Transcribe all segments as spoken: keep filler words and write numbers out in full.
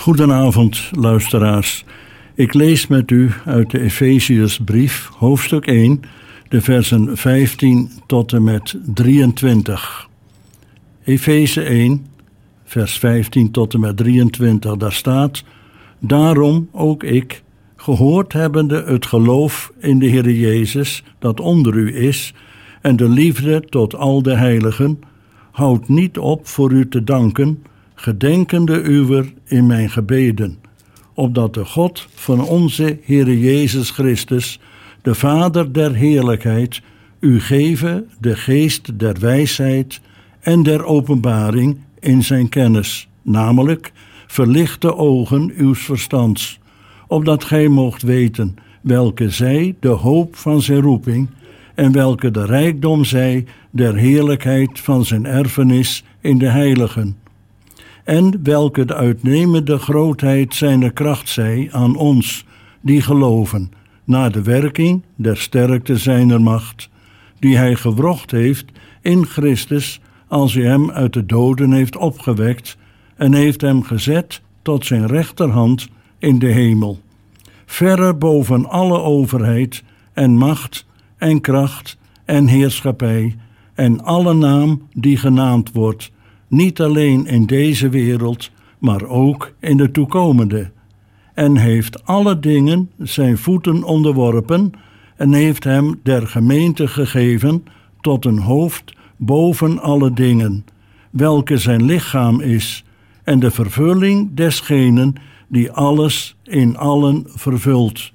Goedenavond, luisteraars. Ik lees met u uit de Efeziërsbrief, hoofdstuk één, de versen vijftien tot en met drieëntwintig. Efeze één, vers vijftien tot en met drieëntwintig, daar staat: Daarom ook ik, gehoord hebbende het geloof in de Heer Jezus dat onder u is, en de liefde tot al de heiligen, houd niet op voor u te danken, gedenkende uwer in mijn gebeden, opdat de God van onze Heer Jezus Christus, de Vader der heerlijkheid, u geven de geest der wijsheid en der openbaring in zijn kennis, namelijk verlichte ogen uws verstands, opdat gij moogt weten welke zij de hoop van zijn roeping en welke de rijkdom zij der heerlijkheid van zijn erfenis in de heiligen, en welke de uitnemende grootheid zijner kracht zij aan ons, die geloven, naar de werking der sterkte zijner macht, die hij gewrocht heeft in Christus, als hij hem uit de doden heeft opgewekt en heeft hem gezet tot zijn rechterhand in de hemel, verre boven alle overheid en macht en kracht en heerschappij en alle naam die genaamd wordt, niet alleen in deze wereld, maar ook in de toekomende, en heeft alle dingen zijn voeten onderworpen en heeft hem der gemeente gegeven tot een hoofd boven alle dingen, welke zijn lichaam is, en de vervulling desgenen die alles in allen vervult.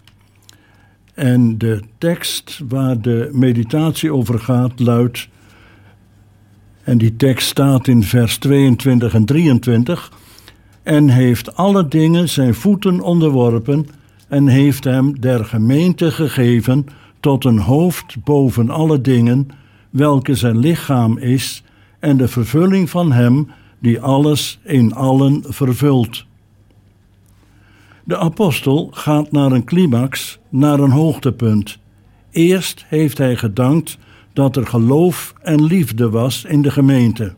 En de tekst waar de meditatie over gaat luidt, en die tekst staat in vers tweeëntwintig en drieëntwintig, en heeft alle dingen zijn voeten onderworpen en heeft hem der gemeente gegeven tot een hoofd boven alle dingen, welke zijn lichaam is, en de vervulling van hem die alles in allen vervult. De apostel gaat naar een climax, naar een hoogtepunt. Eerst heeft hij gedankt dat er geloof en liefde was in de gemeente.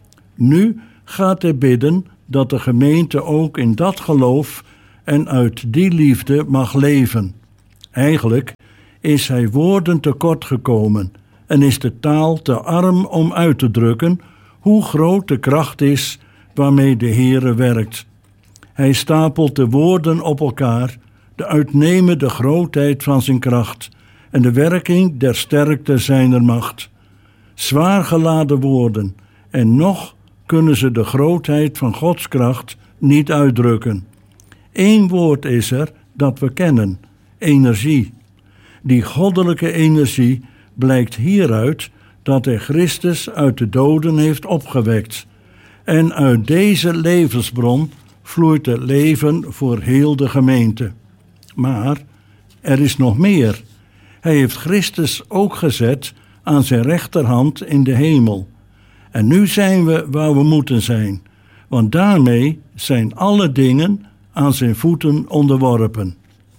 Nu gaat hij bidden dat de gemeente ook in dat geloof en uit die liefde mag leven. Eigenlijk is hij woorden tekort gekomen en is de taal te arm om uit te drukken hoe groot de kracht is waarmee de Heere werkt. Hij stapelt de woorden op elkaar, de uitnemende grootheid van zijn kracht en de werking der sterkte zijner macht. Zwaar geladen woorden, en nog kunnen ze de grootheid van Gods kracht niet uitdrukken. Eén woord is er dat we kennen: energie. Die goddelijke energie blijkt hieruit dat hij Christus uit de doden heeft opgewekt. En uit deze levensbron vloeit het leven voor heel de gemeente. Maar er is nog meer. Hij heeft Christus ook gezet aan zijn rechterhand in de hemel. En nu zijn we waar we moeten zijn, want daarmee zijn alle dingen aan zijn voeten onderworpen.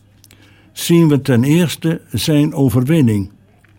Zien we ten eerste zijn overwinning.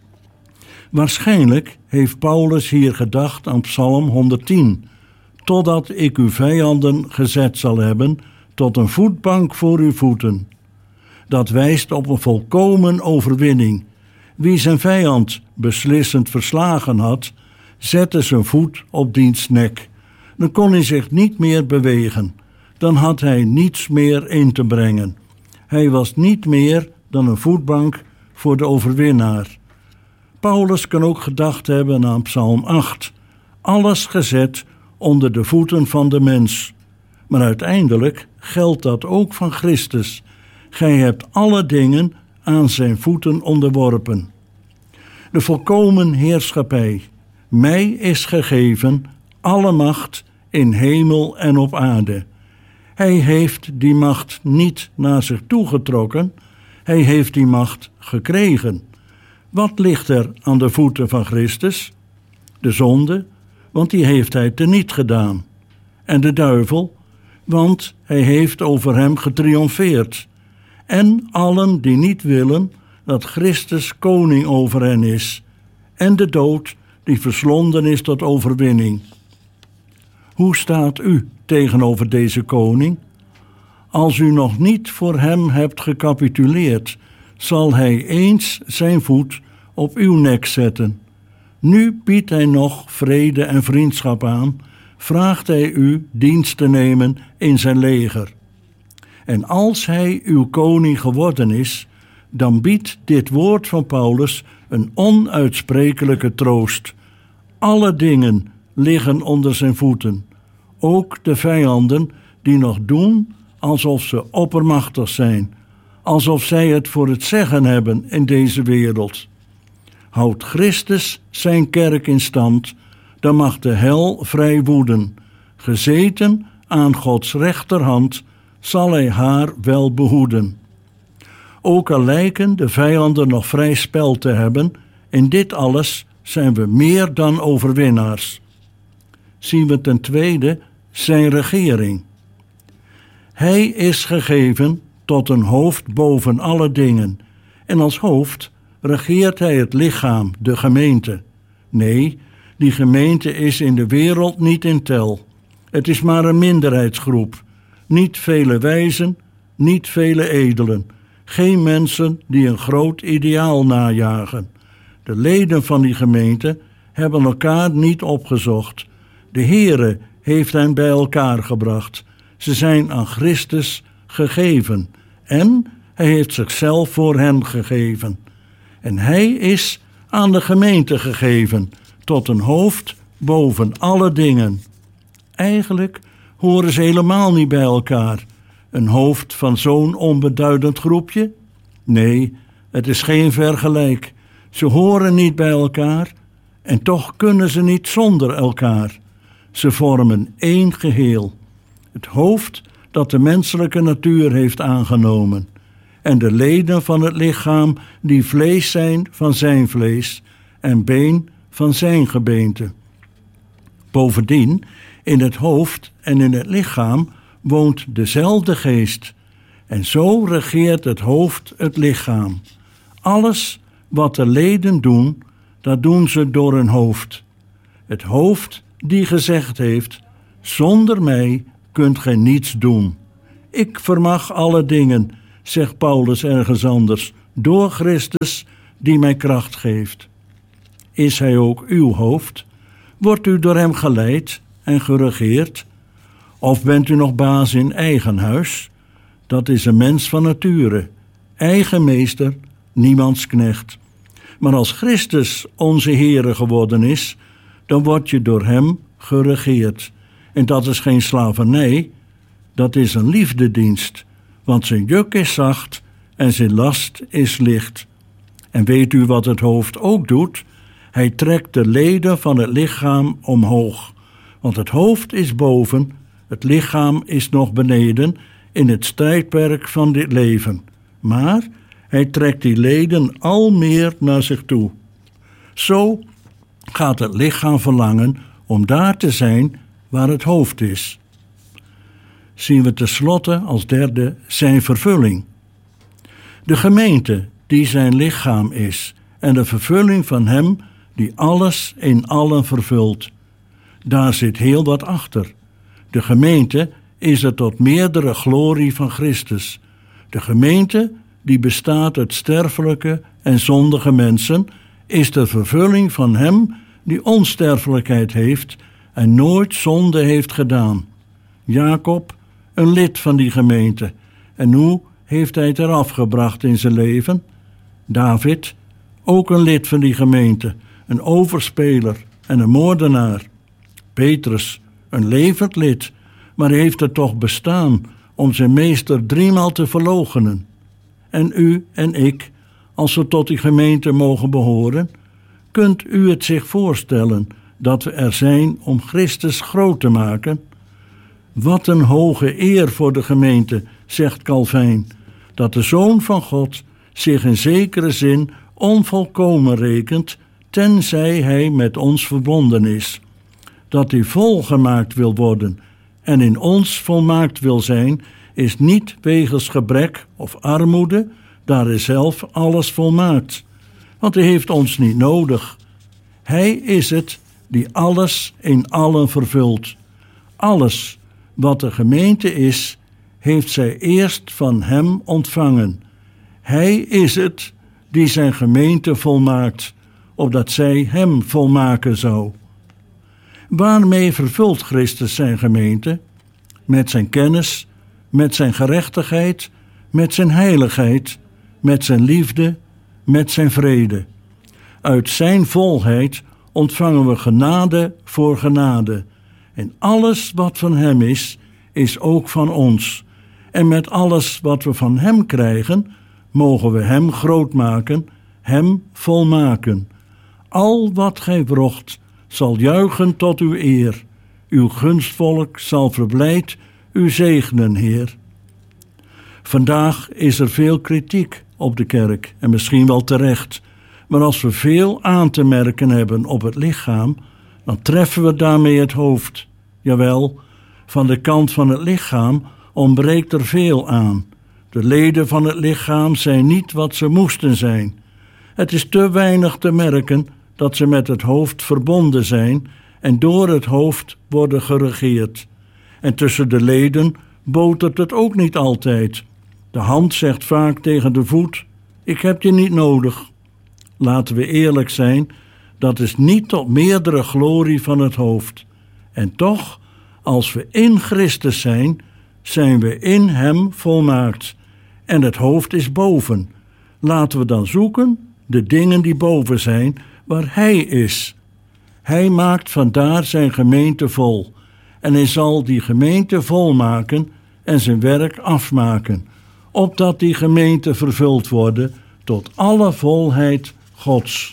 Waarschijnlijk heeft Paulus hier gedacht aan Psalm honderdtien, totdat ik uw vijanden gezet zal hebben tot een voetbank voor uw voeten. Dat wijst op een volkomen overwinning. Wie zijn vijand beslissend verslagen had, zette zijn voet op diens nek. Dan kon hij zich niet meer bewegen. Dan had hij niets meer in te brengen. Hij was niet meer dan een voetbank voor de overwinnaar. Paulus kan ook gedacht hebben aan Psalm acht. Alles gezet onder de voeten van de mens. Maar uiteindelijk geldt dat ook van Christus. Gij hebt alle dingen aan zijn voeten onderworpen. De volkomen heerschappij. Mij is gegeven alle macht in hemel en op aarde. Hij heeft die macht niet naar zich toegetrokken, hij heeft die macht gekregen. Wat ligt er aan de voeten van Christus? De zonde, want die heeft hij teniet gedaan. En de duivel, want hij heeft over hem getriomfeerd. En allen die niet willen dat Christus koning over hen is. En de dood die verslonden is tot overwinning. Hoe staat u tegenover deze koning? Als u nog niet voor hem hebt gecapituleerd, zal hij eens zijn voet op uw nek zetten. Nu biedt hij nog vrede en vriendschap aan, vraagt hij u dienst te nemen in zijn leger. En als hij uw koning geworden is, dan biedt dit woord van Paulus een onuitsprekelijke troost. Alle dingen liggen onder zijn voeten, ook de vijanden die nog doen alsof ze oppermachtig zijn, alsof zij het voor het zeggen hebben in deze wereld. Houdt Christus zijn kerk in stand, dan mag de hel vrij woeden. Gezeten aan Gods rechterhand zal hij haar wel behoeden. Ook al lijken de vijanden nog vrij spel te hebben, in dit alles zijn we meer dan overwinnaars. Zien we ten tweede zijn regering. Hij is gegeven tot een hoofd boven alle dingen, en als hoofd regeert hij het lichaam, de gemeente. Nee, die gemeente is in de wereld niet in tel. Het is maar een minderheidsgroep. Niet vele wijzen, niet vele edelen. Geen mensen die een groot ideaal najagen. De leden van die gemeente hebben elkaar niet opgezocht. De Heere heeft hen bij elkaar gebracht. Ze zijn aan Christus gegeven en hij heeft zichzelf voor hen gegeven. En hij is aan de gemeente gegeven tot een hoofd boven alle dingen. Eigenlijk horen ze helemaal niet bij elkaar. Een hoofd van zo'n onbeduidend groepje? Nee, het is geen vergelijk. Ze horen niet bij elkaar en toch kunnen ze niet zonder elkaar. Ze vormen één geheel. Het hoofd dat de menselijke natuur heeft aangenomen. En de leden van het lichaam die vlees zijn van zijn vlees en been van zijn gebeente. Bovendien, in het hoofd en in het lichaam woont dezelfde geest. En zo regeert het hoofd het lichaam. Alles wat de leden doen, dat doen ze door hun hoofd. Het hoofd die gezegd heeft, zonder mij kunt gij niets doen. Ik vermag alle dingen, zegt Paulus ergens anders, door Christus die mij kracht geeft. Is hij ook uw hoofd? Wordt u door hem geleid en geregeerd? Of bent u nog baas in eigen huis? Dat is een mens van nature, eigen meester, niemands knecht. Maar als Christus onze Heere geworden is, dan word je door hem geregeerd. En dat is geen slavernij, dat is een liefdedienst. Want zijn juk is zacht en zijn last is licht. En weet u wat het hoofd ook doet? Hij trekt de leden van het lichaam omhoog. Want het hoofd is boven, het lichaam is nog beneden in het strijdperk van dit leven. Maar hij trekt die leden al meer naar zich toe. Zo gaat het lichaam verlangen om daar te zijn waar het hoofd is. Zien we tenslotte als derde zijn vervulling. De gemeente die zijn lichaam is en de vervulling van hem die alles in allen vervult. Daar zit heel wat achter. De gemeente is er tot meerdere glorie van Christus. De gemeente die bestaat uit sterfelijke en zondige mensen is de vervulling van hem die onsterfelijkheid heeft en nooit zonde heeft gedaan. Jacob, een lid van die gemeente. En hoe heeft hij het eraf gebracht in zijn leven? David, ook een lid van die gemeente, een overspeler en een moordenaar. Petrus, een levend lid, maar hij heeft er toch bestaan om zijn meester driemaal te verloochenen. En u en ik, als we tot die gemeente mogen behoren, kunt u het zich voorstellen dat we er zijn om Christus groot te maken? Wat een hoge eer voor de gemeente, zegt Calvijn, dat de Zoon van God zich in zekere zin onvolkomen rekent, tenzij hij met ons verbonden is. Dat hij volgemaakt wil worden en in ons volmaakt wil zijn, is niet wegens gebrek of armoede, daar hij zelf alles volmaakt. Want hij heeft ons niet nodig. Hij is het die alles in allen vervult. Alles wat de gemeente is, heeft zij eerst van hem ontvangen. Hij is het die zijn gemeente volmaakt, opdat zij hem volmaken zou. Waarmee vervult Christus zijn gemeente? Met zijn kennis, met zijn gerechtigheid, met zijn heiligheid, met zijn liefde, met zijn vrede. Uit zijn volheid ontvangen we genade voor genade. En alles wat van hem is, is ook van ons. En met alles wat we van hem krijgen, mogen we hem groot maken, hem volmaken. Al wat gij wrocht, zal juichen tot uw eer. Uw gunstvolk zal verblijd u zegenen, Heer. Vandaag is er veel kritiek op de kerk, en misschien wel terecht. Maar als we veel aan te merken hebben op het lichaam, dan treffen we daarmee het hoofd. Jawel, van de kant van het lichaam ontbreekt er veel aan. De leden van het lichaam zijn niet wat ze moesten zijn. Het is te weinig te merken dat ze met het hoofd verbonden zijn en door het hoofd worden geregeerd. En tussen de leden botert het ook niet altijd. De hand zegt vaak tegen de voet: ik heb je niet nodig. Laten we eerlijk zijn, dat is niet tot meerdere glorie van het hoofd. En toch, als we in Christus zijn, zijn we in hem volmaakt. En het hoofd is boven. Laten we dan zoeken de dingen die boven zijn, waar hij is. Hij maakt vandaar zijn gemeente vol. En hij zal die gemeente volmaken en zijn werk afmaken, opdat die gemeente vervuld worden tot alle volheid Gods.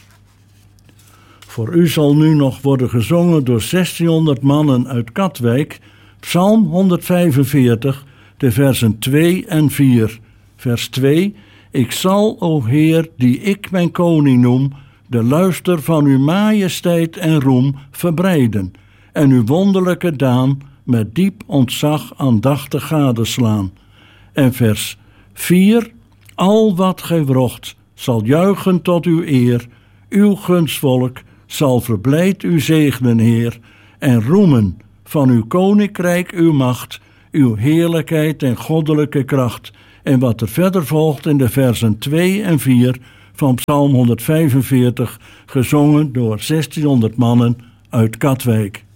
Voor u zal nu nog worden gezongen door zestienhonderd mannen uit Katwijk, Psalm honderdvijfenveertig, de versen twee en vier. Vers twee: ik zal, o Heer, die ik mijn koning noem, de luister van uw majesteit en roem verbreiden, en uw wonderlijke daan met diep ontzag aandachtig gadeslaan. En vers vier: al wat gij wrocht, zal juichen tot uw eer, uw gunstvolk zal verblijd u zegenen, Heer, en roemen van uw koninkrijk uw macht, uw heerlijkheid en goddelijke kracht. En wat er verder volgt in de versen twee en vier van Psalm honderdvijfenveertig, gezongen door zestienhonderd mannen uit Katwijk.